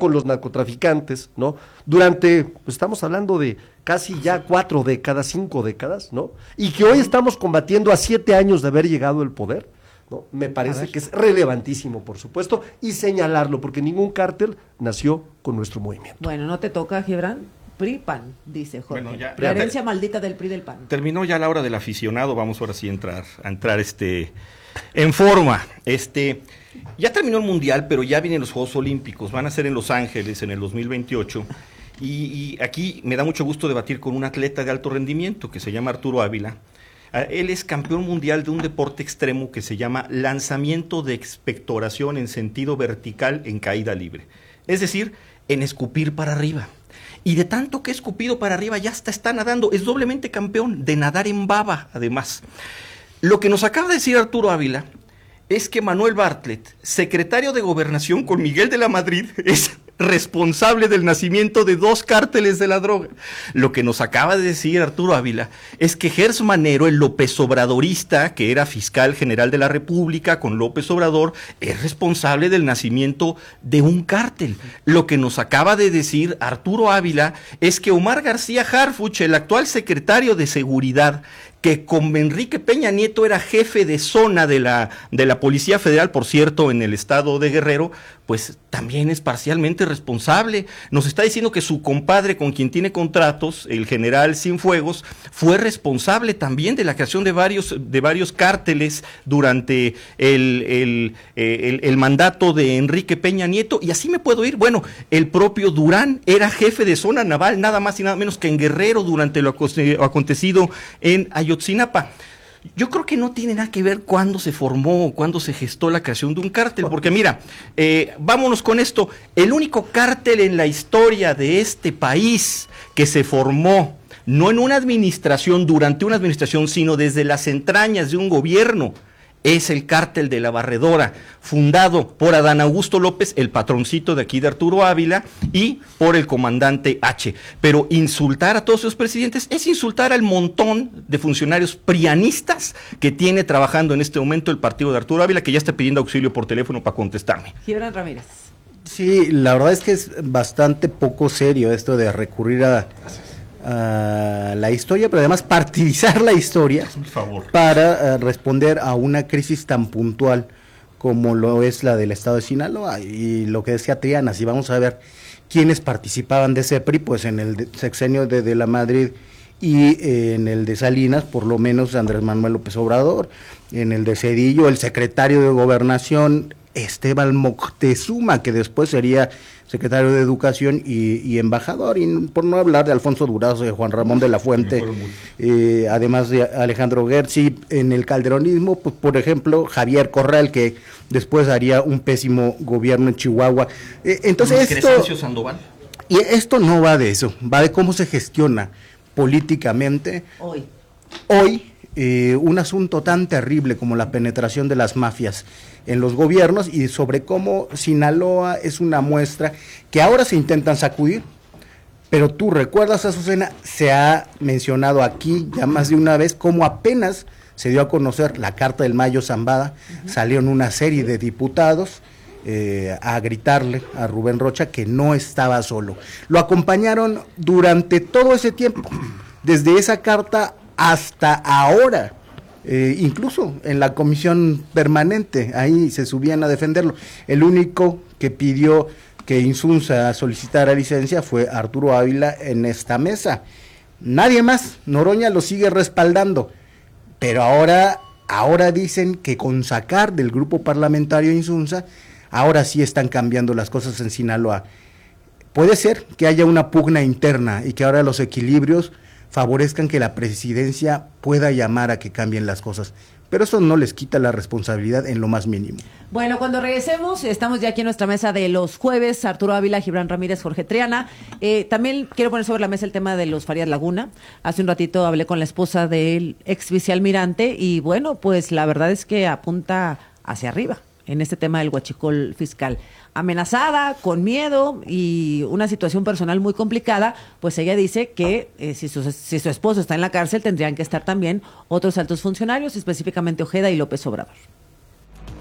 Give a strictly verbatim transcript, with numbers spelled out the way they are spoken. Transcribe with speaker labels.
Speaker 1: con los narcotraficantes, ¿no? Durante, pues estamos hablando de casi ya cuatro décadas, cinco décadas, ¿no? Y que hoy estamos combatiendo a siete años de haber llegado al poder, ¿no? Me parece que es relevantísimo, por supuesto, y señalarlo, porque ningún cártel nació con nuestro movimiento.
Speaker 2: Bueno, ¿no te toca, Gibran? P R I, P A N, dice Jorge. Bueno, ya, la herencia ya, maldita del P R I del P A N.
Speaker 3: Terminó ya la hora del aficionado, vamos ahora sí a entrar, a entrar este, en forma. Este... Ya terminó el Mundial, pero ya vienen los Juegos Olímpicos, van a ser en Los Ángeles en el dos mil veintiocho, y, y aquí me da mucho gusto debatir con un atleta de alto rendimiento que se llama Arturo Ávila. Él es campeón mundial de un deporte extremo que se llama lanzamiento de expectoración en sentido vertical en caída libre, es decir, en escupir para arriba. Y de tanto que he escupido para arriba ya hasta está nadando, es doblemente campeón de nadar en baba, además. Lo que nos acaba de decir Arturo Ávila es que Manuel Bartlett, secretario de Gobernación con Miguel de la Madrid, es responsable del nacimiento de dos cárteles de la droga. Lo que nos acaba de decir Arturo Ávila es que Gers Manero, el López Obradorista, que era fiscal general de la República con López Obrador, es responsable del nacimiento de un cártel. Lo que nos acaba de decir Arturo Ávila es que Omar García Harfuch, el actual secretario de Seguridad, que con Enrique Peña Nieto era jefe de zona de la, de la Policía Federal, por cierto, en el estado de Guerrero, pues también es parcialmente responsable. Nos está diciendo que su compadre con quien tiene contratos, el general Cienfuegos, fue responsable también de la creación de varios, de varios cárteles durante el, el, el, el mandato de Enrique Peña Nieto, y así me puedo ir. Bueno, el propio Durán era jefe de zona naval, nada más y nada menos que en Guerrero, durante lo acontecido en Ayotzinapa. Yo creo que no tiene nada que ver cuándo se formó o cuándo se gestó la creación de un cártel, porque mira, eh, vámonos con esto, el único cártel en la historia de este país que se formó, no en una administración, durante una administración, sino desde las entrañas de un gobierno, es el cártel de la Barredora, fundado por Adán Augusto López, el patroncito de aquí de Arturo Ávila, y por el comandante H. Pero insultar a todos esos presidentes es insultar al montón de funcionarios prianistas que tiene trabajando en este momento el partido de Arturo Ávila, que ya está pidiendo auxilio por teléfono para contestarme.
Speaker 2: Gibran Ramírez.
Speaker 4: Sí, la verdad es que es bastante poco serio esto de recurrir a... Uh, la historia, pero además partidizar la historia para uh, responder a una crisis tan puntual como lo es la del estado de Sinaloa. Y lo que decía Triana, si vamos a ver quiénes participaban de ese P R I, pues en el de, sexenio de, de la Madrid y eh, en el de Salinas, por lo menos Andrés Manuel López Obrador, en el de Zedillo, el secretario de Gobernación, Esteban Moctezuma, que después sería secretario de Educación y, y embajador, y por no hablar de Alfonso Durazo, de Juan Ramón de la Fuente, eh, además de Alejandro Gertzi. En el calderonismo, pues, por ejemplo, Javier Corral, que después haría un pésimo gobierno en Chihuahua. Eh, entonces esto,
Speaker 3: Sandoval.
Speaker 4: Y esto no va de eso, va de cómo se gestiona políticamente
Speaker 2: hoy,
Speaker 4: hoy eh, un asunto tan terrible como la penetración de las mafias en los gobiernos, y sobre cómo Sinaloa es una muestra que ahora se intentan sacudir, pero tú recuerdas, Azucena, se ha mencionado aquí ya más de una vez cómo apenas se dio a conocer la Carta del Mayo Zambada, uh-huh. salieron una serie de diputados eh, a gritarle a Rubén Rocha que no estaba solo. Lo acompañaron durante todo ese tiempo, desde esa carta hasta ahora. Eh, incluso en la comisión permanente, ahí se subían a defenderlo. El único que pidió que Insunza solicitara licencia fue Arturo Ávila en esta mesa. Nadie más. Noroña lo sigue respaldando. Pero ahora, ahora dicen que con sacar del grupo parlamentario Insunza, ahora sí están cambiando las cosas en Sinaloa. Puede ser que haya una pugna interna y que ahora los equilibrios favorezcan que la presidencia pueda llamar a que cambien las cosas, pero eso no les quita la responsabilidad en lo más mínimo.
Speaker 2: Bueno, cuando regresemos, estamos ya aquí en nuestra mesa de los jueves, Arturo Ávila, Gibran Ramírez, Jorge Triana. Eh, también quiero poner sobre la mesa el tema de los Farías Laguna. Hace un ratito hablé con la esposa del ex vicealmirante y bueno, pues la verdad es que apunta hacia arriba en este tema del huachicol fiscal. Amenazada, con miedo y una situación personal muy complicada, pues ella dice que eh, si, su, si su esposo está en la cárcel tendrían que estar también otros altos funcionarios, específicamente Ojeda y López Obrador.